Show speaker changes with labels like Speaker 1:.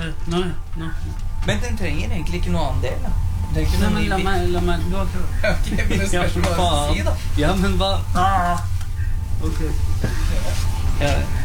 Speaker 1: Nei.
Speaker 2: Men den trenger egentlig ikke noe annen del, da. Det er ikke
Speaker 1: Nei,
Speaker 2: noe
Speaker 1: men la meg du har prøvd.
Speaker 2: Ok, men det spørs hva du sier, da.
Speaker 1: Ja, men hva? Ok.
Speaker 2: Ja.